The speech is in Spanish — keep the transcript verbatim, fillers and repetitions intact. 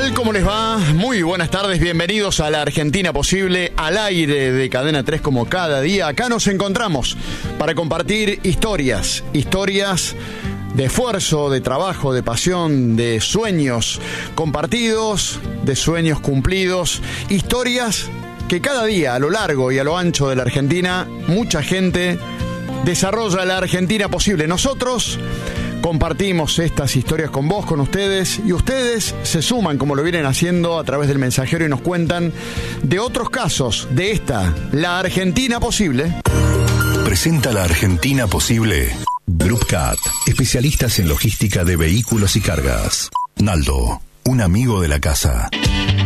tal? ¿Cómo les va? Muy buenas tardes, bienvenidos a La Argentina Posible, al aire de Cadena tres como cada día. Acá nos encontramos para compartir historias, historias de esfuerzo, de trabajo, de pasión, de sueños compartidos, de sueños cumplidos, historias que cada día a lo largo y a lo ancho de la Argentina mucha gente desarrolla La Argentina Posible. Nosotros compartimos estas historias con vos, con ustedes, y ustedes se suman, como lo vienen haciendo, a través del mensajero y nos cuentan de otros casos de esta, La Argentina Posible. Presenta La Argentina Posible Groupcat, especialistas en logística de vehículos y cargas. Naldo, un amigo de la casa.